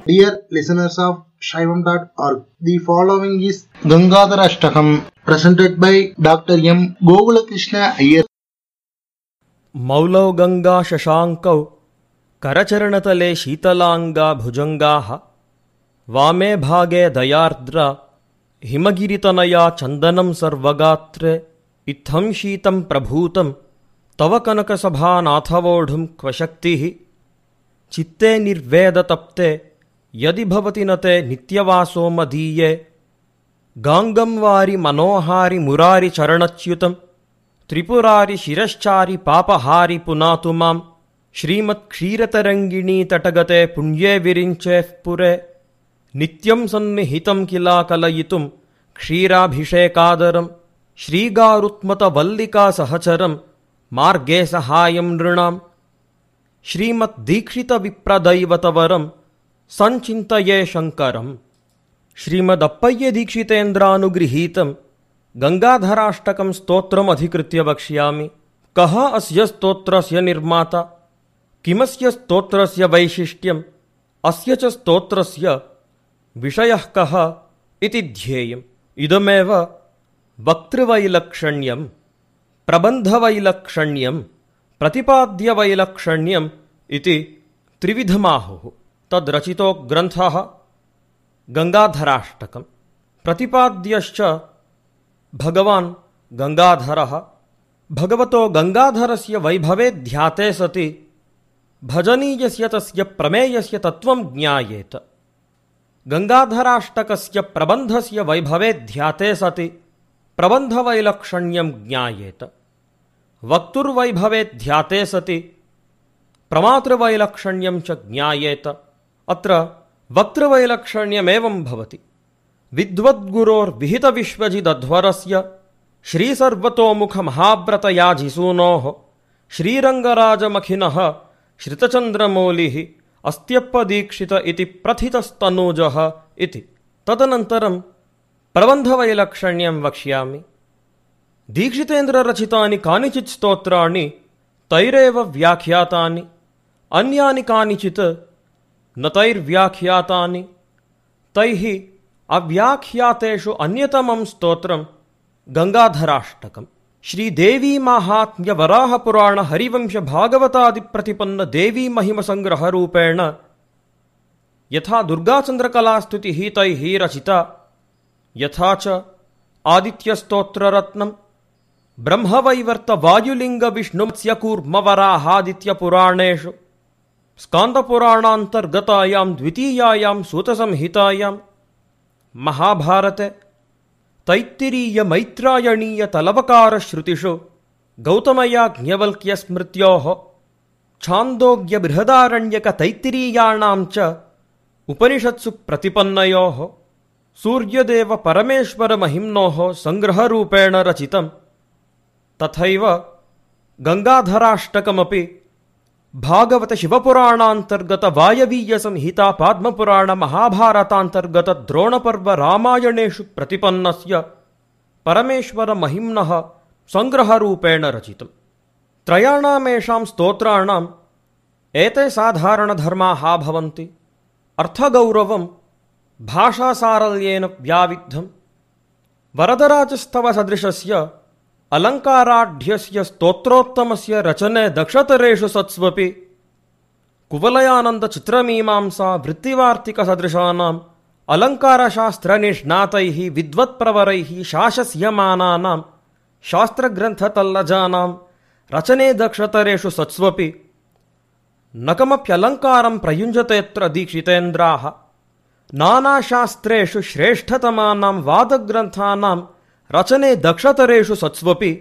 Dear listeners of Shaivam.org, the following is Gangadhara Ashtakam presented by Dr. M. Gogulakrishna Iyer. मौलौ Ganga शशांकौ करचरणतले शीतलांगा भुजंगाः वामे भागे दयार्द्रा हिमगिरितनया चंदनं सर्वगात्रे इत्थं शीतं प्रभूतं तव कनकसभानाथवोढुं क्व शक्तिः चित्ते निर्वेदतप्ते यदि भवति न ते नित्यवासो मदीये गांगं वारि मनोहारि मुरारि चरणच्युतं त्रिपुरारि शिरश्चारि पापहारि पुनातु मां श्रीमत्क्षीरतरङ्गिणी तटगते पुण्ये विरिञ्चेः पुरे नित्यं सन्निहितं किला कलयितुं क्षीराभिषेकादरं श्रीगारुत्मतवल्लिकासहचरं मार्गे सहायं नृणां श्रीमद्दीक्षितविप्रदैवतवरं संचिन्तये शङ्करम्। श्रीमदप्पय्य दीक्षितेन्द्रानुगृहीतं गंगाधराष्टकं स्तोत्रमधिकृत्य वक्ष्यामि। कः अस्य स्तोत्रस्य निर्माता, किमस्य स्तोत्रस्य वैशिष्ट्यम्, अस्य च स्तोत्रस्य विषयः कः इति ध्येयम्। इदमेव वक्तृवैलक्षण्यं, प्रबन्धवैलक्षण्यं, प्रतिपाद्यवैलक्षण्यम् इति त्रिविधमाहुः। तद्रचितो ग्रन्थः गंगाधराष्टकम्, प्रतिपाद्यश्च भगवान् गंगाधरः। भगवतो गंगाधरस्य वैभवे ध्याते सति भजनीयस्य तस्य प्रमेयस्य तत्त्वं ज्ञायेत। गंगाधराष्टकस्य प्रबन्धस्य वैभवे ध्याते सति प्रबन्धवैलक्षण्यं ज्ञायेत। वक्तुर्वैभवे ध्याते सति प्रमातृवैलक्षण्यं च ज्ञायेत। अत्र वक्तृवैलक्षण्यमेवं भवति। विद्वद्गुरोर्विहितविश्वजिदध्वरस्य श्रीसर्वतोमुखमहाव्रतयाजिसूनोः श्रीरङ्गराजमखिनः श्रितचन्द्रमौलिः अस्त्यप्पदीक्षित इति प्रथितस्तनूजः इति। तदनन्तरं प्रबन्धवैलक्षण्यं वक्ष्यामि। दीक्षितेन्द्ररचितानि कानिचित् स्तोत्राणि तैरेव व्याख्यातानि, अन्यानि कानिचित् न तैर्व्याख्यातानि। तैः अव्याख्यातेषु अन्यतमं स्तोत्रं गंगाधराष्टकम्। श्रीदेवी माहात्म्य वराहपुराण हरिवंश भागवतादिप्रतिपन्न देवी महिमसंग्रहरूपेण यथा दुर्गाचन्द्रकलास्तुतिः तैः रचिता, यथा च आदित्यस्तोत्ररत्नं, ब्रह्मवैवर्त वायुलिंग विष्णुमत्स्यकूर्मवराहादित्यपुराणेषु स्कान्दपुराणान्तर्गतायां द्वितीयायां सूतसंहितायां, महाभारते तैत्तिरीय मैत्रायणीय तलवकारश्रुतिषु गौतमयाज्ञवल्क्यस्मृत्योः छान्दोग्य बृहदारण्यक तैत्तिरीयाणां च उपनिषत्सु प्रतिपन्नयोः सूर्यदेव परमेश्वर महिम्नोः संग्रहरूपेण रचितं। तथैव गंगाधराष्टकमपि भागवत शिवपुराणान्तर्गत वायवीय संहिता पाद्मपुराण महाभारतान्तर्गत द्रोणपर्व रामायणेषु प्रतिपन्नस्य परमेश्वर महिम्नः संग्रहरूपेण रचितम्। त्रयाणामेषां स्तोत्राणाम् एते साधारणधर्माः भवन्ति। अर्थगौरवं भाषासारल्येन व्याविद्धं। वरदराजस्तवसदृशस्य अलङ्काराढ्यस्य स्तोत्रोत्तमस्य रचने दक्षतरेषु सत्स्वपि कुवलयानन्दचित्रमीमांसा वृत्तिवार्तिकसदृशानाम् अलङ्कारशास्त्रनिष्णातैः विद्वत्प्रवरैः शासस्यमानानां शास्त्रग्रन्थतल्लजानां रचने दक्षतरेषु सत्स्वपि न कमप्यलङ्कारं प्रयुञ्जतेऽत्र दीक्षितेन्द्राः। नानाशास्त्रेषु श्रेष्ठतमानां वादग्रन्थानां रचने दक्षतरेषु सत्स्वपि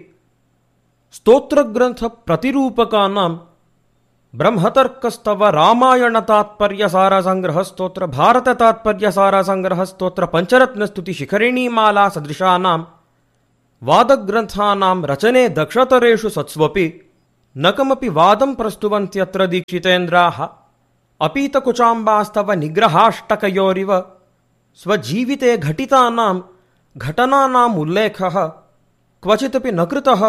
स्तोत्रग्रन्थप्रतिरूपकानां ब्रह्मतर्कस्तव रामायणतात्पर्यसारसंग्रहस्तोत्र भारततात्पर्यसारसंग्रहस्तोत्र पञ्चरत्नस्तुतिशिखरिणीमाला सदृशानां वादग्रन्थानां रचने दक्षतरेषु सत्स्वपि न कमपि वादं प्रस्तुवन्त्यत्र दीक्षितेन्द्राः। अपीतकुचाम्बास्तव निग्रहाष्टकयोरिव स्वजीविते घटितानां घटनानाम् उल्लेखः क्वचिदपि न कृतः।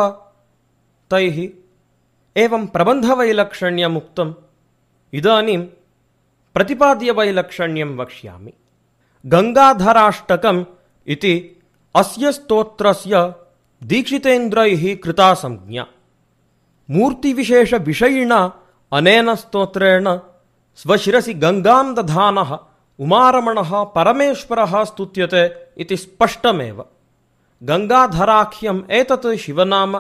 तैः एवं प्रबन्धवैलक्षण्यमुक्तम्। इदानीं प्रतिपाद्यवैलक्षण्यं वक्ष्यामि। गङ्गाधराष्टकम् इति अस्य स्तोत्रस्य दीक्षितेन्द्रैः कृता संज्ञा। मूर्तिविशेषविषयिणा अनेन स्तोत्रेण स्वशिरसि गङ्गां दधानः उमारमणः परमेश्वरः स्तुत्यते इति स्पष्टमेव। गङ्गाधराख्यम् एतत् शिवनाम।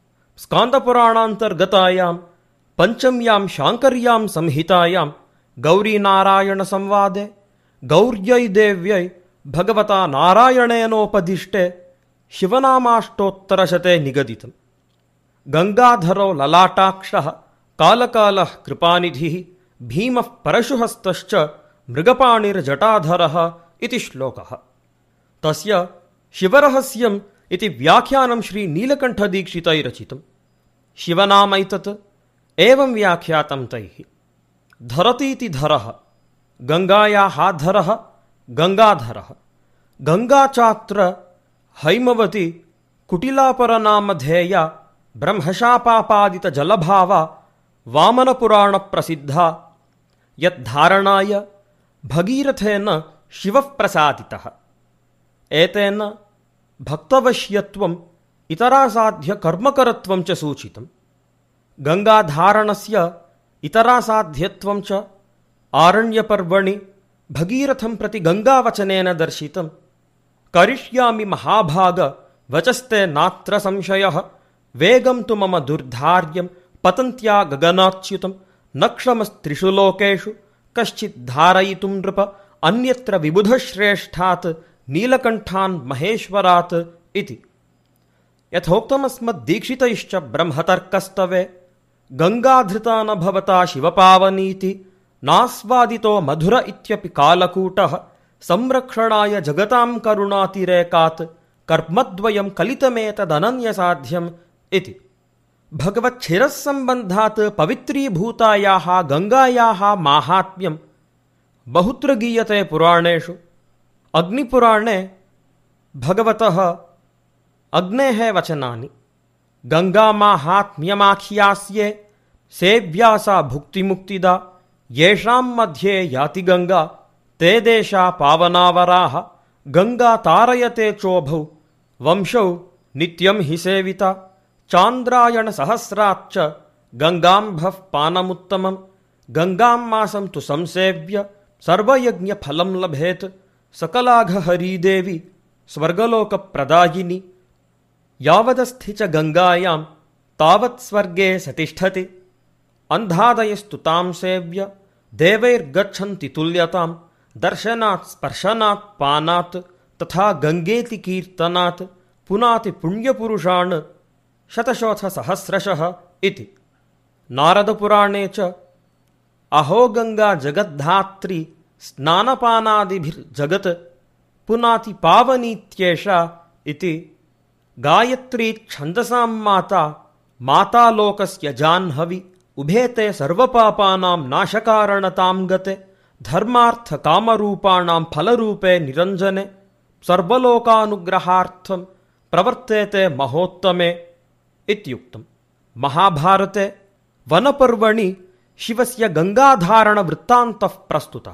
स्कान्दपुराणान्तर्गतायां पञ्चम्यां शाङ्कर्यां संहितायां गौरीनारायणसंवादे गौर्यै देव्यै भगवता नारायणेनोपदिष्टे शिवनामाष्टोत्तरशते निगदितम्। गङ्गाधरो ललाटाक्षः, कालकालः कृपानिधिः, भीमः परशुहस्तश्च मृगपाणिर्जटाधरः इति श्लोकः। तस्य शिवरहस्यम् इति व्याख्यानं श्रीनीलकण्ठदीक्षितैरचितम्। शिवनामैतत् एवं व्याख्यातं तैः। धरतीति धरः, गङ्गायाः धरः गङ्गाधरः। गङ्गाचात्र हैमवती कुटिलापरनामधेया ब्रह्मशापापादितजलभावा वामनपुराणप्रसिद्धा, यद्धारणाय भगीरथेन शिवः प्रसादितः। एतेन भक्तवश्यत्वम् इतरासाध्यकर्मकरत्वं च सूचितम्। गङ्गाधारणस्य इतरासाध्यत्वं च आरण्यपर्वणि भगीरथं प्रति गङ्गावचनेन दर्शितम्। करिष्यामि महाभाग वचस्ते नात्र संशयः, वेगं तु मम दुर्धार्यं पतन्त्या गगनाच्युतं, न क्षमस्त्रिषु लोकेषु कश्चित् धारयितुं नृप, अन्यत्र विबुधश्रेष्ठात् नीलकण्ठान् महेश्वरात् इति। यथोक्तमस्मद्दीक्षितैश्च ब्रह्मतर्कस्तवे गङ्गाधृता न भवता शिवपावनीति नास्वादितो मधुर इत्यपि कालकूटः, संरक्षणाय जगतां करुणातिरेकात् कर्मद्वयं कलितमेतदनन्यसाध्यम् इति। भगवच्छिरस्सम्बन्धात् पवित्रीभूतायाः गङ्गायाः माहात्म्यं बहुत्र गीयते पुराणेषु। अग्निपुराणे भगवतः अग्नेः वचनानि। गङ्गामाहात्म्यमाख्यास्ये सेव्या सा भुक्तिमुक्तिदा, येषां मध्ये याति गङ्गा ते देशा पावनावराः, गङ्गा तारयते चोभौ वंशौ नित्यं हि सेविता, चान्द्रायणसहस्राच्च गङ्गाम्भः पानमुत्तमम्, गङ्गां मासं तु संसेव्य सर्वयज्ञफलं लभेत्, सकलाघहरीदेवी स्वर्गलोकप्रदायिनी, यावदस्थि च गङ्गायां तावत् स्वर्गे सतिष्ठति, अन्धादयस्तु तां सेव्य देवैर्गच्छन्ति तुल्यतां, दर्शनात् स्पर्शनात् पानात् तथा गङ्गेति कीर्तनात् पुनाति पुण्यपुरुषान् शतशोथसहस्रशः इति। नारदपुराणे च अहो गङ्गा जगद्धात्री स्नानपानादिभिर्जगत् पुनाति पावनीत्येषा इति। गायत्री छन्दसां माता, माता लोकस्य जाह्नवी, उभेते सर्वपापानां नाशकारणतां गते, धर्मार्थकामरूपाणां फलरूपे निरञ्जने, सर्वलोकानुग्रहार्थं प्रवर्तेते महोत्तमे इत्युक्तम्। महाभारते वनपर्वणि शिवस्य गङ्गाधारणवृत्तान्तः प्रस्तुतः।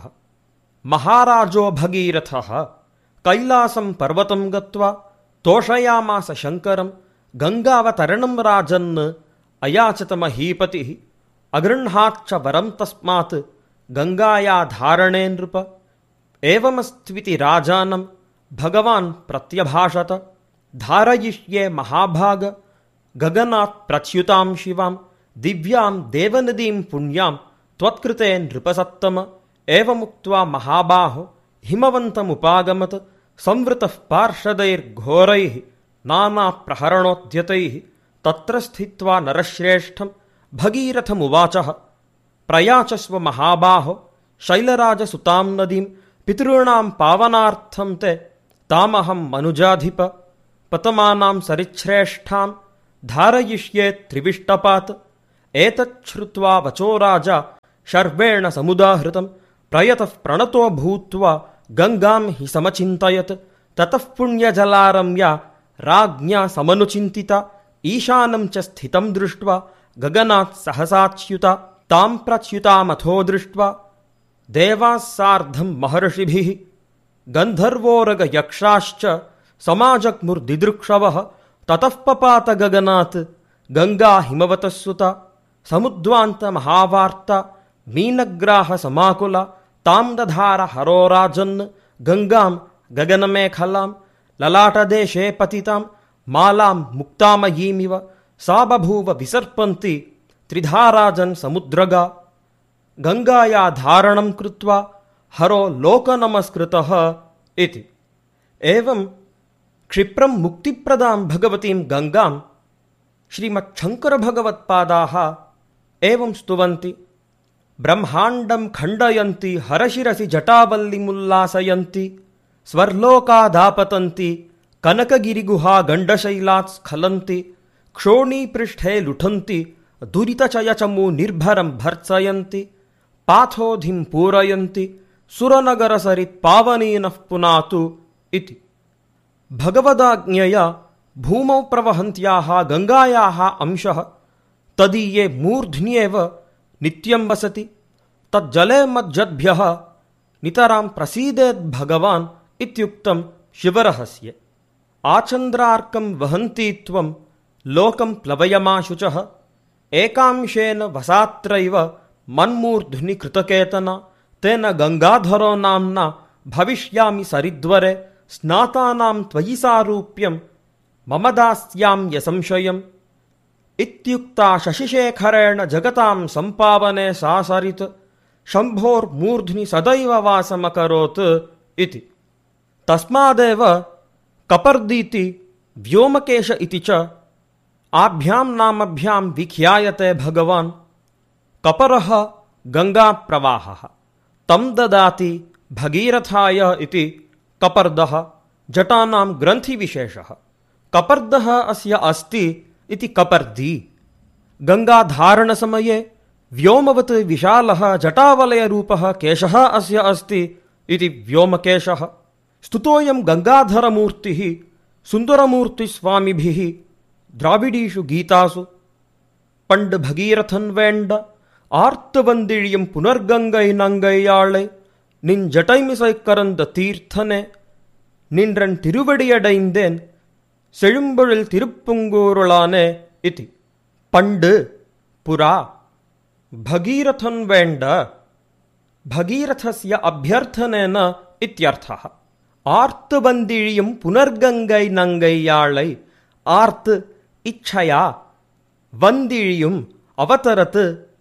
महाराजो भगीरथः कैलासं पर्वतं गत्वा तोषयामास शङ्करं, गङ्गावतरणं राजन् अयाचत महीपतिः, अगृह्णाच्च वरं तस्मात् गङ्गाया धारणे नृप। एवमस्त्विति राजानं भगवान् प्रत्यभाषत, धारयिष्ये महाभाग गगनात् प्रच्युतां शिवां, दिव्यां देवनदीं पुण्यां त्वत्कृते नृपसत्तम। एवमुक्त्वा महाबाहो हिमवन्तमुपागमत्, संवृतः पार्षदैर्घोरैः नानाप्रहरणोद्यतैः, तत्र स्थित्वा नरश्रेष्ठं भगीरथमुवाचः, प्रयाचस्व महाबाहो शैलराजसुतां नदीं, पितॄणां पावनार्थं ते तामहं मनुजाधिप, पतमानां सरिच्छ्रेष्ठां धारयिष्ये त्रिविष्टपात्। एतच्छ्रुत्वा वचो राजा शर्वेण समुदाहृतं, प्रयतः प्रणतो भूत्वा गङ्गां हि समचिन्तयत्, ततः पुण्यजलारम्या राज्ञा समनुचिन्तिता, ईशानं च स्थितं दृष्ट्वा गगनात् सहसाच्युता, तां प्रच्युतामथो दृष्ट्वा ದೇವಾಸ್ಸಾರ್ಧಂ ಮಹರ್ಷಿಭಿಃ ಗಂಧರ್ವೋರಗ ಯಕ್ಷಾಶ್ಚ ಸಮಾಜಕ್ಮುರ್ದಿದೃಕ್ಷವಃ ತತಃ ಪಪಾತ ಗಗನಾತ್ ಗಂಗಾ ಹಿಮವತಃ ಸುತ ಸಮುದ್ವಾಂತ ಮಹಾವಾರ್ತ ಮೀನಗ್ರಾಹ ಸಮಾಕುಲ ತಾಂ ದಧಾರ ಹರೋರಾಜನ್ ಗಂಗಾಂ ಗಗನಮೇಖಲಾಂ ಲಲಾಟದೇಶೇ ಪತಿತಾಂ ಮಾಲಾಂ ಮುಕ್ತಾಮಯೀಮಿವ ಸಾ ಬಭೂವ ವಿಸರ್ಪಂತಿ ತ್ರಿಧಾರಾಜನ್ ಸಮುದ್ರಗಾ ಗಂಗಾಯಾ ಧಾರಣಂ ಕೃತ್ವಾ ಹರೋ ಲೋಕನಮಸ್ಕೃತಃ ಇತಿ. ಏವಂ ಕ್ಷಿಪ್ರಂ ಮುಕ್ತಿಪ್ರದಾಂ ಭಗವತೀಂ ಗಂಗಾಂ ಶ್ರೀಮಚ್ಛಂಕರಭಗವತ್ಪಾದಾಃ ಏವಂ ಸ್ತುವಂತಿ. ಬ್ರಹ್ಮಾಂಡಂ ಖಂಡಯಂತಿ ಹರಶಿರಸಿ ಜಟಾವಲ್ಲಿಮುಲ್ಲಾಸಯಂತಿ ಸ್ವರ್ಲೋಕಾದಾಪತಂತಿ ಕನಕಗಿರಿಗುಹಾ ಗಂಡಶೈಲಾತ್ ಸ್ಖಲಂತಿ ಕ್ಷೋಣೀಪೃಷ್ಠೇ ಲುಠಂತಿ ದುರಿತಚಯಚಮೂ ನಿರ್ಭರಂ ಭರ್ತ್ಸಯಂತಿ ಪಾಥೋಧಿಂ ಪೂರಯಂತಿ ಸುರನಗರಸರಿತ್ ಪಾವನೀನಃ ಪುನಾತು ಇತಿ. ಭಗವದಾಜ್ಞೆಯ ಭೂಮೌ ಪ್ರವಹಂತ್ಯಾಃ ಗಂಗಾಯಾಃ ಅಂಶಃ ತದೀಯೇ ಮೂರ್ಧ್ನ್ಯೇವ ನಿತ್ಯಂ ವಸತಿ ತಜ್ಜಲೆ ಮಜ್ಜದ್ಭ್ಯಃ ನಿತರಾಂ ಪ್ರಸೀದೇದ್ ಭಗವಾನ್ ಇತ್ಯುಕ್ತಂ ಶಿವರಹಸ್ಯೆ. ಆಚಂದ್ರಾರ್ಕಂ ವಹಂತಿ ತ್ವಂ ಲೋಕಂ ಪ್ಲವಯಮಾಶುಚಃ ಏಕಾಂಶೇನ ವಸಾತ್ರೈವ ಮನ್ಮೂರ್ಧ್ನಿ ಕೃತಕೇತನ ತೇನ ಗಂಗಾಧರೋ ನಾಮ್ನ ಭವಿಷ್ಯಾಮಿ ಸರಿದ್ವರೆ ಸ್ನಾತಾನಾಂ ತ್ವಯಿ ಸಾರೂಪ್ಯಂ ಮಮ ದಾಸ್ಯಾಮ್ಯ ಸಂಶಯಂ ಇತ್ಯುಕ್ತಾ ಶಶಿಶೇಖರೇಣ ಜಗತಾಂ ಸಂಪಾವನೆ ಸಾ ಸರಿತ್ ಶಂಭೋರ್ಮೂರ್ಧ್ನಿ ಸದೈವ ವಾಸಮಕರೋತ್ ಇತಿ. ತಸ್ಮಾದೇವ ಕಪರ್ದೀತಿ ವ್ಯೋಮಕೇಶ ಇತಿ ಚ ಆಭ್ಯಾಂ ನಾಮಭ್ಯಾಂ ವಿಖ್ಯಾಯತೆ ಭಗವಾನ್. ಕಪರಃ ಗಂಗಾ ಪ್ರವಾಹಃ ತಂ ದದಾತಿ ಭಗೀರಥಾಯ ಇತಿ ಕಪರ್ದಃ ಜಟಾನಾಂ ಗ್ರಂಥಿವಿಶೇಷಃ. ಕಪರ್ದಃ ಅಸ್ಯ ಅಸ್ತಿ ಇತಿ ಕಪರ್ದಿ. ಗಂಗಾಧಾರಣಸಮಯೇ ವ್ಯೋಮವತ್ ವಿಶಾಲಃ ಜಟಾವಲಯರೂಪಃ ಕೇಶಃ ಅಸ್ಯ ಅಸ್ತಿ ಇತಿ ವ್ಯೋಮಕೇಶಃ. ಸ್ತುತೋಯಂ ಗಂಗಾಧರಮೂರ್ತಿಃ ಸುಂದರಮೂರ್ತಿಸ್ವಾಮಿಭಿಃ ದ್ರಾವಿಡೀಷು ಗೀತಾಸು. ಪಂಡ್ ಭಗೀರಥನ್ ವೇಂಡ ಆರ್ತವಂದಿழியம் புனர்கங்கை நங்கையாளை நின் ஜடைமிசை கரந்த தீர்த்தனே நின்றன் திருவடியடைந்தேன் செழும்பொழில் திருப்புங்கூருளானே இತಿ. ಪಂಡ್ ಪುರಾ ಭಗೀರಥನ್ ವೇಂಡ ಭಗೀರಥಸ್ಯ ಅಭ್ಯರ್ಥನೇನ ಇತ್ಯರ್ಥಃ. ಆರ್ತವಂದಿழியம் புனர்கங்கை நங்கையாளை ಆರ್ತ್ ಇಚ್ಛಯಾ ವಂದಿழியும் ಅವತರತ್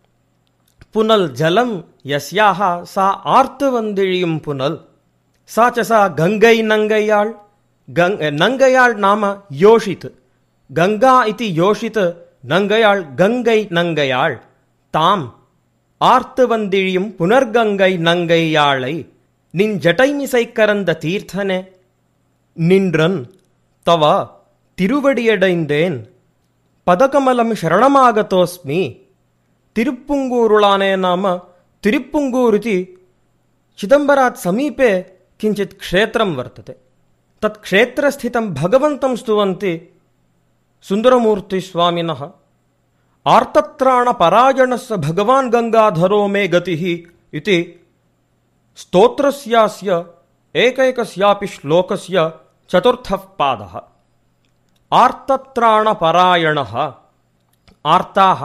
ಪುನಲ್ ಜಲಂ ಯಸ್ಯಾಹ ಸಾ ಆರ್ತವಂದಿழியும் ಪುನಲ್ ಸಾ ಚ ಸಾ ಗಂಗೈ ನಂಗೈಯಾಳ್. ನಂಗೈಯಾಳ್ ನಾಮ ಯೋಷಿತ್ ಗಂಗಾ ಇತಿ ಯೋಷಿತ್ ನಂಗೈಯಾಳ್ ಗಂಗೈ ನಂಗೈಯಾಳ್ ತಾಂ ಆರ್ತವಂದಿழியும் ಪುನರ್ಗಂಗೈ ನಂಗೈಯಾಳೈ ನಿನ್ ಜಟೈಮಿಸೈ ಕರಂದ ತೀರ್ಥನೆ ನಿನ್ರನ್ ತವ ತಿರುವಡಿಯಡೈಂದೇನ್ ಪದಕಮಲಂ ಶರಣಮಾಗತೋಸ್ಮಿ. ತಿರುಪ್ಪುಂಗೂರುಳಾನೆ ನಾಮ ತಿರುಪ್ಪುಂಗೂರಿತಿ ಚಿದಂಬರಾತ್ ಸಮೀಪೆ ಕಿಂಚಿತ್ ಕ್ಷೇತ್ರಂ ವರ್ತತೆ. ತತ್ ಕ್ಷೇತ್ರಸ್ಥಿತಂ ಭಗವಂತಂ ಸ್ತುವಂತಿ ಸುಂದರಮೂರ್ತಿ ಸ್ವಾಮಿನಃ. ಆರ್ತತ್ರಾಣ ಪರಾಯಣಸ್ಸ ಭಗವಾನ್ ಗಂಗಾಧರೋ ಮೇ ಗತಿಃ ಇತಿ ಸ್ತೋತ್ರಸ್ಯಾಸ್ಯ ಏಕೈಕಸ್ಯಾಪಿ ಶ್ಲೋಕಸ್ಯ ಚತುರ್ಥಃ ಪಾದಃ. ಆರ್ತತ್ರಾಣ ಪರಾಯಣಃ ಆರ್ತಾಃ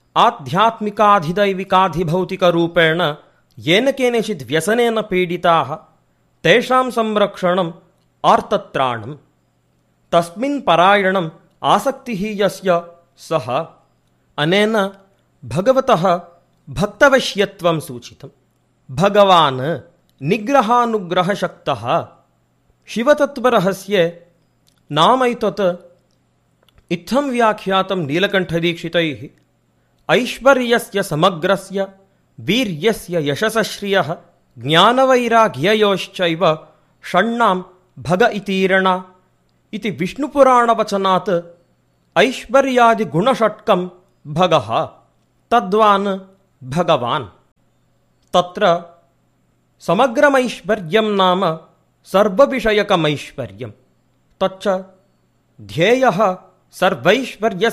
ಆಧ್ಯಾತ್ಮಿಕಾಧಿದೈವಿಕಾಧಿಭೌತಿಕರೂಪೇಣ ಯೇನ ಕೇನಚಿತ್ ವ್ಯಸನೇನ ಪೀಡಿತಾಃ ತೇಷಾಂ ಸಂರಕ್ಷಣಂ ಆರ್ತತ್ರಾಣಂ. ತಸ್ಮಿನ್ ಪರಾಯಣಂ ಆಸಕ್ತಿಃ ಯಸ್ಯ ಸಹ ಅನೇನ ಭಗವತಃ ಭಕ್ತವಶ್ಯತ್ವಂ ಸೂಚಿತಂ. ಭಗವಾನ್ ನಿಗ್ರಹಾನುಗ್ರಹಶಕ್ತಃ. ಶಿವತತ್ವರಹಸ್ಯೆ ನಾಮೈತತ್ ಇತ್ತಂ ವ್ಯಾಖ್ಯಾತಂ ನೀಲಕಂಠದೀಕ್ಷಿತೈಃ. ಐಶ್ವರ್ಯಸ್ಯ ಸಮಗ್ರಸ್ಯ ವೀರ್ಯಸ್ಯ ಯಶಸಶ್ರಿಯಃ ಜ್ಞಾನವೈರಾಗ್ಯಯೋಶ್ಚೈವ ಷಣ್ಣಾಂ ಭಗ ಇತೀರಣ ಇತಿ ವಿಷ್ಣುಪುರಾಣವಚನಾತ್ ಐಶ್ವರ್ಯಾದಿಗುಣಷಟ್ಕಂ ಭಗಃ ತದ್ವಾನ್ ಭಗವಾನ್. ತತ್ರ ಸಮಗ್ರಮೈಶ್ವರ್ಯಂ ನಾಮ ಸರ್ವವಿಷಯಕಮೈಶ್ವರ್ಯಂ. ತಚ್ಚ ಧ್ಯೇಯಃ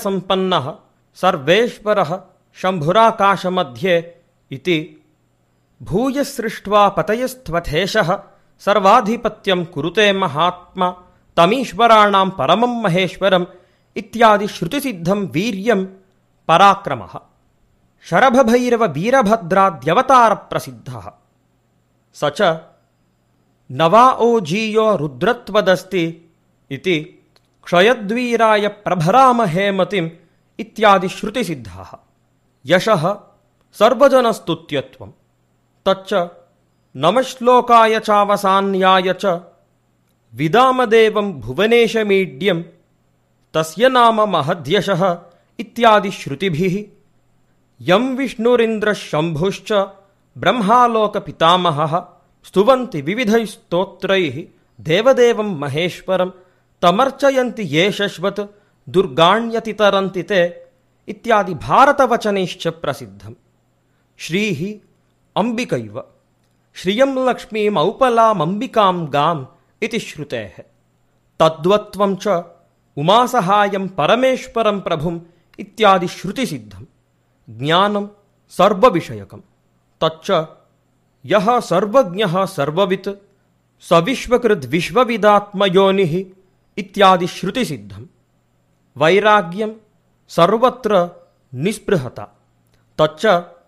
ಸರ್ವೈಶ್ವರ್ಯಸಂಪನ್ನಃ ಸರ್ವೇಶ್ವರಃ ಶಂಭುರಾಕಾಶಮಧ್ಯೆ ಇತಿ ಭೂಯಸೃಷ್ಟ್ವಾ ಪತಯಸ್ತ್ವಥೇಶಃ ಸರ್ವಾಧಿಪತ್ಯಂ ಕುರುತೆ ಮಹಾತ್ಮ ತಮೀಶ್ವರಾಣಾಂ ಪರಮಂ ಮಹೇಶ್ವರಂ ಇತ್ಯಾದಿ ಶ್ರುತಿಸಿದ್ಧಂ ವೀರ್ಯಂ ಪರಾಕ್ರಮಃ ಶರಭಭೈರವ ವೀರಭದ್ರಾದ್ಯವತಾರ ಪ್ರಸಿದ್ಧಃ ಸ ಚ ನವಾ ಓಜೀಯೋ ರುದ್ರತ್ವದಸ್ತಿ ಇತಿ ಕ್ಷಯದ್ವೀರಾಯ ಪ್ರಭರಾಮಹೇ ಮತಿಂ ಇತ್ಯಾದಿ ಶ್ರುತಿಸಿದ್ಧಾಃ ಯಶಃ ಸರ್ವಜನಸ್ತುತ್ಯತ್ವಂ ತಚ್ಚ ನಮಶ್ಲೋಕಾಯ ಚಾವಸಾನ್ಯಾಯ ಚ ವಿದಾಮದೇವಂ ಭುವನೇಶಮೀಡ್ಯಂ ತಸ್ಯ ನಾಮ ಮಹದ್ಯಶಃ ಇತ್ಯಾದಿ ಶ್ರುತಿಭಿಃ ಯಂ ವಿಷ್ಣುರಿಂದ್ರಃ ಶಂಭುಶ್ಚ ಬ್ರಹ್ಮಾಲೋಕ ಪಿತಾಮಹಃ ಸ್ತುವಂತಿ ವಿವಿಧೈಃ ಸ್ತೋತ್ರೈಃ ದೇವದೇವಂ ಮಹೇಶ್ವರಂ ತಮರ್ಚಯಂತಿ ಯೇ ಶಶ್ವತ್ ದುರ್ಗಾಣ್ಯತಿತರಂತಿ ತೇ ಇತ್ಯಾದಿ ಭಾರತವಚನೈಶ್ಚ ಪ್ರಸಿದ್ಧಂ. ಶ್ರೀಃ ಅಂಬಿಕೈವ ಶ್ರಿಯಂ ಲಕ್ಷ್ಮೀಮೌಪಲಾಮಂಬಿಕಾಂ ಗಾಂ ಇತಿ ಶ್ರುತೇಃ ತದ್ವತ್ವಂ ಚ ಉಮಾಸಹಾಯಂ ಪರಮೇಶ್ವರಂ ಪ್ರಭುಂ ಇತ್ಯಾದಿ ಶ್ರುತಿಸಿದ್ಧಂ. ಜ್ಞಾನಂ ಸರ್ವವಿಷಯಕಂ ತಚ್ಚ ಯಃ ಸರ್ವಜ್ಞಃ ಸರ್ವವಿತ್ ಸ ವಿಶ್ವಕೃದ್ ವಿಶ್ವವಿದಾತ್ಮಯೋನಿಃ ಇತ್ಯಾದಿ ಶ್ರುತಿಸಿದ್ಧಂ. ವೈರಾಗ್ಯಂ ಸರ್ವತ್ರ ನಿಸ್ಪೃಹತ ತಚ್ಚ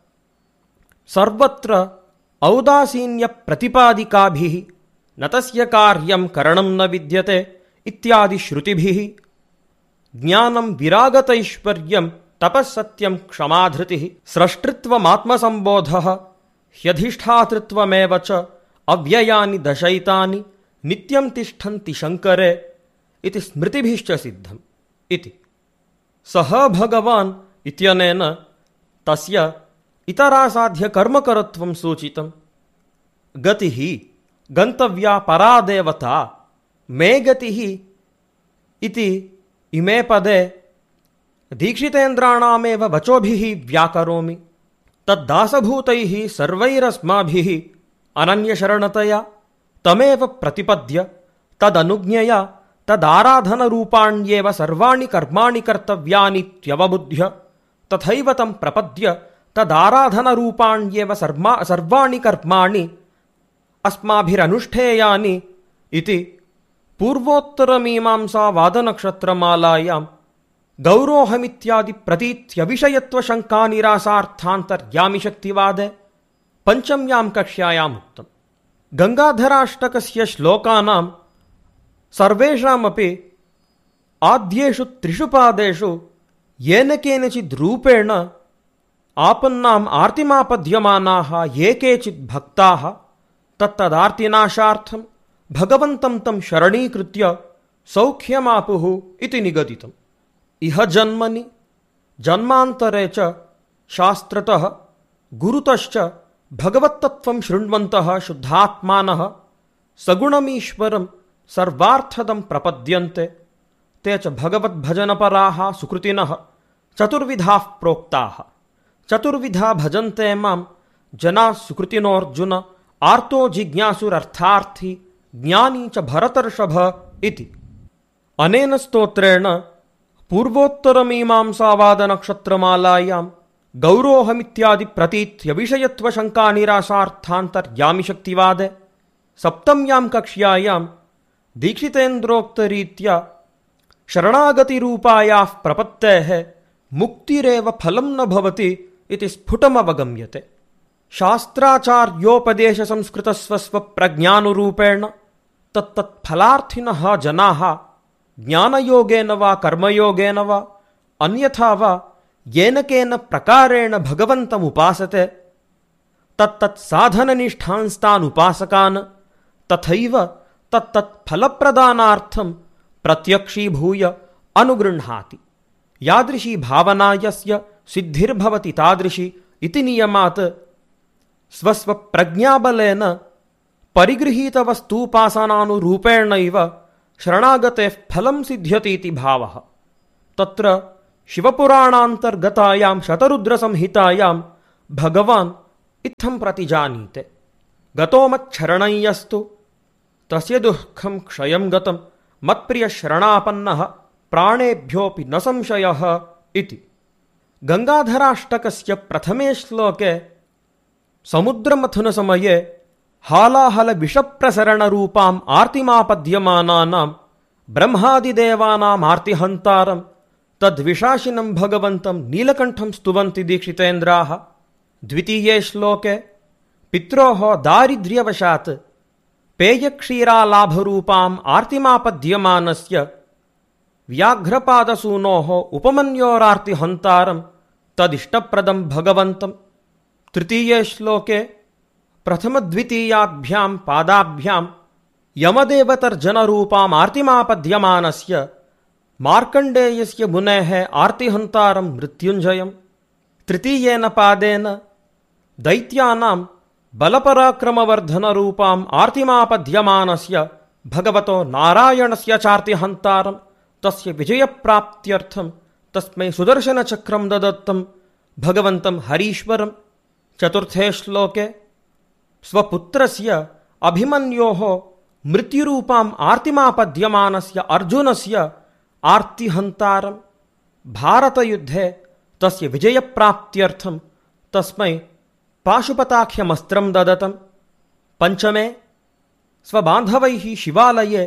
ಸರ್ವತ್ರ ಔದಾಸೀನ್ಯ ಪ್ರತಿಪಾದಿಕಾಭಿಃ ನ ತಸ್ಯ ಕಾರ್ಯಂ ಕರಣಂ ನ ವಿದ್ಯತೆ ಇತ್ಯಾದಿ ಶ್ರುತಿಭಿಃ. ಜ್ಞಾನಂ ವಿರಾಗತೈಶ್ವರ್ಯಂ ತಪಸ್ಸತ್ಯಂ ಕ್ಷಮಾಧೃತಿಃ ಸ್ರಷ್ಟೃತ್ವಮಾತ್ಮಸಂಬೋಧಃ ಹ್ಯಧಿಷ್ಠಾತೃತ್ವಮೇವ ಚ ಅವ್ಯಯಾನಿ ದಶೈತಾನಿ ನಿತ್ಯಂ ತಿಷ್ಠಂತಿ ಶಂಕರೇ ಇತಿ ಸ್ಮೃತಿಭಿಶ್ಚ ಸಿದ್ಧಂ ಇತಿ. ಸಹ ಭಗವಾನ್ ಇತ್ಯನೇನ ತಸ್ಯ ಇತರಾಸಾಧ್ಯ ಕರ್ಮಕರತ್ವಂ ಸೂಚಿತಂ. ಗತಿಃ ಗಂತವ್ಯಾ ಪರಾ ದೇವತಾ ಮೇ ಗತಿಃ ಇತಿ ಇಮೇ ಪದೇ ದೀಕ್ಷಿತೇಂದ್ರಾಣಾಮೇವ ವಚೋಭಿಃ ವ್ಯಾಕರೋಮಿ ತದ್ದಾಸಭೂತೈಃ ಸರ್ವೈರಸ್ಮಾಭಿಃ ಅನನ್ಯಶರಣತಯಾ ತಮೇವ ಪ್ರತಿಪದ್ಯ ತದನುಜ್ಞಯ ತದಾರಾಧನರೂಪಾಣ್ಯೇವ ಸರ್ವಾಣಿ ಕರ್ಮಾಣಿ ಕರ್ತವ್ಯಾನಿತ್ಯವಬುದ್ಧ್ಯ ತಥೈವ ತಂ ಪ್ರಪದ್ಯ ತದಾರಾಧನರೂಪಾಣ್ಯೇವ ಸರ್ವಾಣಿ ಕರ್ಮಾಣಿ ಅಸ್ಮಾಭಿರನುಷ್ಠೇಯಾನಿ ಇತಿ ಪೂರ್ವೋತ್ತರಮೀಮಾಂಸಾ ವಾದನಕ್ಷತ್ರಮಾಲಾಯಾಂ ಗೌರೋಹಮಿತ್ಯಾದಿ ಪ್ರತೀತ್ಯವಿಷಯತ್ವಶಂಕಾನಿರಾಸಾರ್ಥಾಂತರ್ಯಾಮಿ ಶಕ್ತಿವಾದೆ ಪಂಚಮ್ಯಾಂ ಕಕ್ಷ್ಯಾಯಾಂ ಉಕ್ತಂ. ಗಂಗಾಧರಾಷ್ಟಕಸ್ಯ ಶ್ಲೋಕಾನಾಂ ಸರ್ವೇಷಾಮಪಿ ಆದ್ಯೇಷು ತ್ರಿಷು ಪಾದೇಷು ಯೇನ ಕೇನಚಿದ್ ರೂಪೇಣ ಆಪನ್ನಾಂ ಆರ್ತಿಮಾಪದ್ಯಮಾನಾಃ ಯೇ ಕೇಚಿದ್ ಭಕ್ತಾಃ ತತ್ತದಾರ್ತಿನಾಶಾರ್ಥಂ ಭಗವಂತಂ ತಂ ಶರಣೀಕೃತ್ಯ ಸೌಖ್ಯಮಾಪುಃ ಇತಿ ನಿಗದಿತಂ. ಇಹ ಜನ್ಮನಿ ಜನ್ಮಾಂತರೇ ಚ ಶಾಸ್ತ್ರತಃ ಗುರುತಶ್ಚ ಭಗವತ್ತತ್ವಂ ಶೃಣ್ವಂತಃ ಶುದ್ಧಾತ್ಮಾನಃ ಸಗುಣಮೀಶ್ವರಂ ಸರ್ವಾರ್ಥದಂ ಪ್ರಪದ್ಯಂತೆ ತೇ ಚ ಭಗವದ್ಭಜನಪರಾಃ ಸುಕೃತಿನಃ ಚತುರ್ವಿಧಾಃ ಪ್ರೋಕ್ತಾಃ. ಚತುರ್ವಿಧಾ ಭಜಂತೆ ಮಾಂ ಜನಾಃ ಸುಕೃತಿನೋರ್ಜುನ ಆರ್ತೋ ಜಿಜ್ಞಾಸುರರ್ಥಾರ್ಥಿ ಜ್ಞಾನಿ ಚ ಭರತರ್ಷಭ ಇತಿ. ಅನೇನ ಸ್ತೋತ್ರೇಣ ಪೂರ್ವೋತ್ತರಮೀಮಾಂಸಾವಾದನಕ್ಷತ್ರಮಾಲಾಯಾಂ ಗೌರೋಹಮಿತ್ಯಾದಿ ಪ್ರತೀತ್ಯವಿಷಯತ್ವಶಂಕಾನಿರಾಸಾರ್ಥಾಂತರ್ಯಾಮಿ ಶಕ್ತಿವಾದೆ ಸಪ್ತಮ್ಯಾಂ ಕಕ್ಷ್ಯಾಯಾಂ ದೀಕ್ಷಿತೇಂದ್ರೋಕ್ತರೀತ್ಯ ಶರಣಾಗತಿರೂಪಾಯಾಃ ಪ್ರಪತ್ತೇಃ ಮುಕ್ತಿರೇವ ಫಲಂ ನ ಭವತಿ ಇತಿ ಸ್ಫುಟಮವಗಮ್ಯತೆ. ಶಾಸ್ತ್ರಾಚಾರ್ಯೋಪದೇಶ ಸಂಸ್ಕೃತ ಸ್ವಸ್ವಪ್ರಜ್ಞಾನುರೂಪೇಣ ತತ್ತತ್ಫಲಾರ್ಥಿನಃ ಜನಾಃ ಜ್ಞಾನಯೋಗೇನ ವಾ ಕರ್ಮಯೋಗೇನ ವಾ ಅನ್ಯಥಾ ವಾ ಯೇನಕೇನ ಪ್ರಕಾರೇಣ ಭಗವಂತಮುಪಾಸತೆ ತತ್ತತ್ ಸಾಧನನಿಷ್ಠಾಂಸ್ತಾನ್ ಉಪಾಸಕಾನ್ ತಥೈವ ತತ್ತತ್ ಫಲಪ್ರದಾನಾರ್ಥಂ ಪ್ರತ್ಯಕ್ಷೀಭೂಯ ಅನುಗೃಹ್ಣಾತಿ. ಯಾದೃಶಿ ಭಾವನಾ ಯಸ್ಯ ಸಿದ್ಧಿರ್ಭವತಿ ತಾದೃಶಿ ಇತಿ ನಿಯಮಾತ್ ಸ್ವಸ್ವಪ್ರಜ್ಞಾಬಲೇನ ಪರಿಗೃಹೀತವಸ್ತೂಪಾಸನಾನುರೂಪೇಣೈವ ಶರಣಾಗತೇಃ ಫಲಂ ಸಿದ್ಧ್ಯತೀತಿ ಭಾವಃ. ತತ್ರ ಶಿವಪುರಾಣಾಂತರ್ಗತಾಯಾಂ ಶತರುದ್ರಸಂಹಿತಾಯಾಂ ಭಗವಾನ್ ಇತ್ತಂ ಪ್ರತಿಜಾನೀತೆ. ಗತೋ ಮಚ್ಛರಣಯ್ಯಸ್ತು ತಸ್ಯ ದುಃಖಂ ಕ್ಷಯಂ ಗತಂ ಮತ್ಪ್ರಿಯ ಶರಣಾಪನ್ನಃ ಪ್ರಾಣೇಭ್ಯೋಪಿ ನ ಸಂಶಯಃ ಇತಿ. ಗಂಗಾಧರಾಷ್ಟಕಸ್ಯ ಪ್ರಥಮೇ ಶ್ಲೋಕೆ समुद्रमथुनसमये हालाहलविषप्रसरणरूपाम् आर्तिमापद्यमानानां ब्रह्मादिदेवानामार्तिहन्तारं तद्विशासिनं भगवन्तं नीलकण्ठं स्तुवन्ति दीक्षितेन्द्राः। द्वितीये श्लोके पित्रोः दारिद्र्यवशात् पेयक्षीरालाभरूपाम् आर्तिमापद्यमानस्य व्याघ्रपादसूनोः उपमन्योरार्तिहन्तारं तदिष्टप्रदं भगवन्तं। तृतीये श्लोके प्रथमद्वितीयाभ्यां पादाभ्यां यमदेवतर्जनरूपाम् आर्तिमापद्यमानस्य मार्कण्डेयस्य मुनेः आर्तिहन्तारं मृत्युञ्जयम्। तृतीयेन पादेन दैत्यानां बलपराक्रमवर्धनरूपाम् आर्तिमापद्यमानस्य भगवतो नारायणस्य चार्तिहन्तारं तस्य विजयप्राप्त्यर्थं तस्मै सुदर्शनचक्रं ददत्तं भगवन्तं हरीश्वरम्। चतुर्थे श्लोके स्वपुत्रस्य अभिमन्योः मृत्युरूपाम् आर्तिमापद्यमानस्य अर्जुनस्य आर्तिहन्तारं भारतयुद्धे तस्य विजयप्राप्त्यर्थं तस्मै पाशुपताख्यमस्त्रं ददतं। पञ्चमे स्वबान्धवैः शिवालये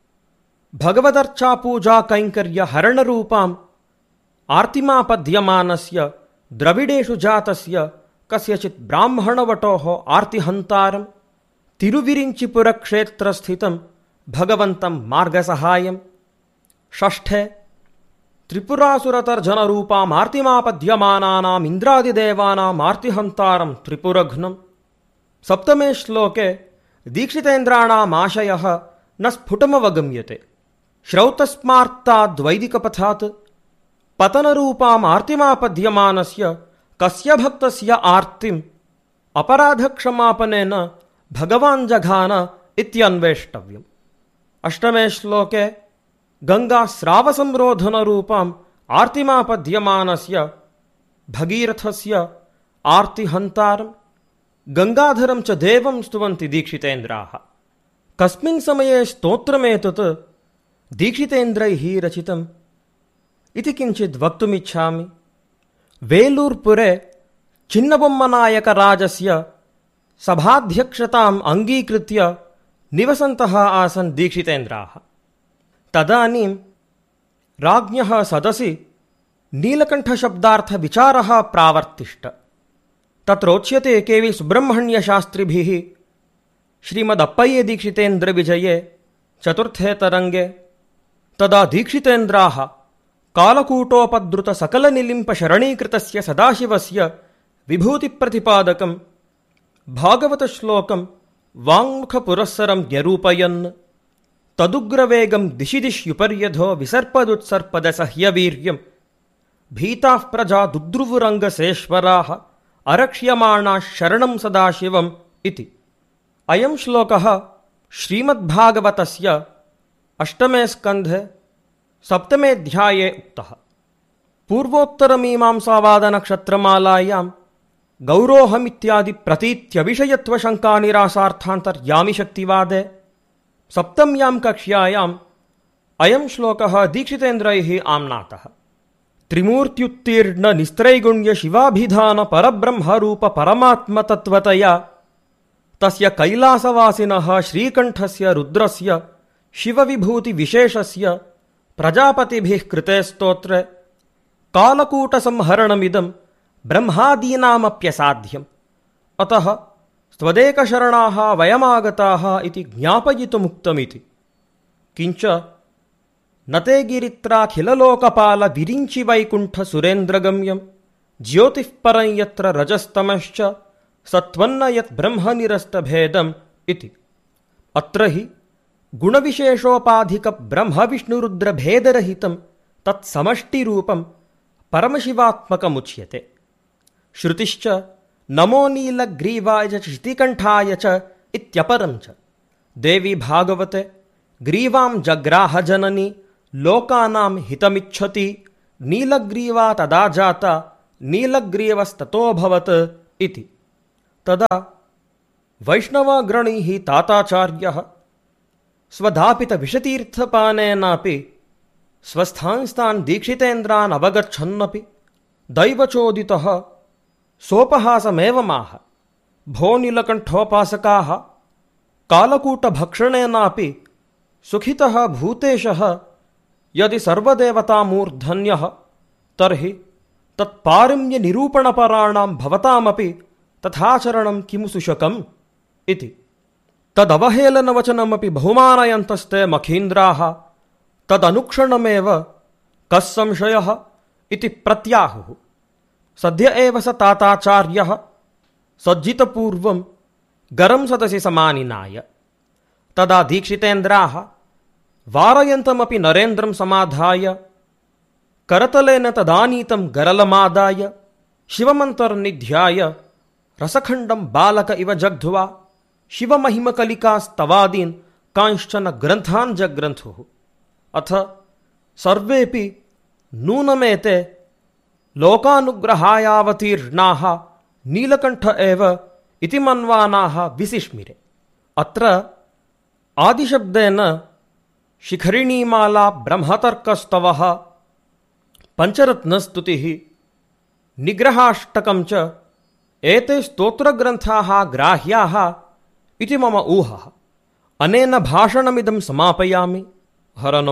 भगवदर्चापूजाकैङ्कर्यहरणरूपाम् आर्तिमापद्यमानस्य द्रविडेषु जातस्य कस्यचित् ब्राह्मणवटोः आर्तिहन्तारं तिरुविरिञ्चिपुरक्षेत्रस्थितं भगवन्तं मार्गसहायम्। षष्ठे त्रिपुरासुरतर्जनरूपाम् आर्तिमापद्यमानानाम् इन्द्रादिदेवानाम् आर्तिहन्तारं त्रिपुरघ्नम्। सप्तमे श्लोके दीक्षितेन्द्राणाम् आशयः न स्फुटमवगम्यते। श्रौतस्मार्ताद्वैदिकपथात् पतनरूपाम् आर्तिमापद्यमानस्य कस्य भक्तस्य आर्तिम् अपराधक्षमापनेन भगवान् जघान इत्यन्वेष्टव्यम्। अष्टमे श्लोके गङ्गास्रावसंरोधनरूपाम् आर्तिमापद्यमानस्य भगीरथस्य आर्तिहन्तारं गङ्गाधरं च देवं स्तुवन्ति दीक्षितेन्द्राः। कस्मिन् समये स्तोत्रमेतत् दीक्षितेन्द्रैः रचितम् इति किञ्चित् वक्तुमिच्छामि। वेलूर्पुरे चिन्नबोम्मनायकराजस्य सभाध्यक्षताम् अङ्गीकृत्य निवसन्तः आसन् दीक्षितेन्द्राः। तदानीं राज्ञः सदसि नीलकण्ठशब्दार्थविचारः प्रावर्तिष्ट। तत्रोच्यते के.वि. सुब्रह्मण्यशास्त्रिभिः श्रीमदप्पय्य दीक्षितेन्द्रविजये चतुर्थे तरङ्गे। तदा दीक्षितेन्द्राः कालकूटोपद्रुतसकलनिलिम्पशरणीकृतस्य सदाशिवस्य विभूतिप्रतिपादकं भागवतश्लोकं वाङ्मुखपुरःसरं न्यरूपयन् तदुग्रवेगं दिशि दिश्युपर्यधो विसर्पदुत्सर्पदसह्यवीर्यं भीताः प्रजा दुद्रुवुरङ्गसेश्वराः अरक्ष्यमाणाः शरणं सदाशिवम् इति। अयं श्लोकः श्रीमद्भागवतस्य अष्टमे स्कन्धे सप्तमेऽध्याये उक्तः। पूर्वोत्तरमीमांसावादनक्षत्रमालायां गौरोहमित्यादि प्रतीत्यविषयत्वशङ्कानिरासार्थान्तर्यामिशक्तिवादे सप्तम्यां कक्ष्यायाम् अयं श्लोकः दीक्षितेन्द्रैः आम्नातः। त्रिमूर्त्युत्तीर्णनिस्त्रैगुण्यशिवाभिधानपरब्रह्मरूपपरमात्मतत्त्वतया तस्य कैलासवासिनः श्रीकण्ठस्य रुद्रस्य शिवविभूतिविशेषस्य प्रजापतिभिः कृते स्तोत्रे कालकूटसंहरणमिदं ब्रह्मादीनामप्यसाध्यम् अतः स्वदेकशरणाः वयमागताः इति ज्ञापयितुमुक्तमिति। किञ्च न ते गिरित्राखिललोकपालविरिञ्चिवैकुण्ठसुरेन्द्रगम्यं ज्योतिःपरं यत्र रजस्तमश्च सत्त्वन्न यत् ब्रह्मनिरस्तभेदम् इति। अत्र हि गुणविशेषोपाधिकब्रह्मविष्णुरुद्रभेदरहितं तत्समष्टिरूपं परमशिवात्मकमुच्यते। श्रुतिश्च नमो नीलग्रीवाय च शितिकण्ठाय च इत्यपरं च देवी भागवते ग्रीवां जग्राहजननी लोकानां हितमिच्छति नीलग्रीवा तदा जाता नीलग्रीवस्ततोऽभवत् इति। तदा वैष्णवाग्रणीः ताताचार्यः स्वधापितविषतीर्थपानेनापि स्वस्थांस्तान् दीक्षितेन्द्रान् अवगच्छन्नपि दैवचोदितः सोपहासमेवमाह भो नीलकण्ठोपासकाः कालकूटभक्षणेनापि सुखितः भूतेशः यदि सर्वदेवतामूर्धन्यः तर्हि तत्पारम्यनिरूपणपराणां भवतामपि तथाचरणं किमु सुशकम् इति। तदवहेलनवचनमपि बहुमानयन्तस्ते मखीन्द्राः तदनुक्षणमेव कः संशयः इति प्रत्याहुः। सद्य एव स ताताचार्यः सज्जितपूर्वं गरं सदसि समानिनाय। तदा दीक्षितेन्द्राः वारयन्तमपि नरेन्द्रं समाधाय करतलेन तदानीतं गरलमादाय शिवमन्तर्निध्याय रसखण्डं बालक इव जग्ध्वा शिवमहिमकलिकास्तवादीन् कांश्चन ग्रन्थान् जग्रन्थुः। अथ सर्वेऽपि नूनमेते लोकानुग्रहायावतीर्णाः नीलकण्ठ एव इति मन्वानाः विसिष्मिरे। अत्र आदिशब्देन शिखरिणीमाला ब्रह्मतर्कस्तवः पञ्चरत्नस्तुतिः निग्रहाष्टकं च एते स्तोत्रग्रन्थाः ग्राह्याः इति मम ऊहः। अनेन भाषणमिदं समापयामि। हर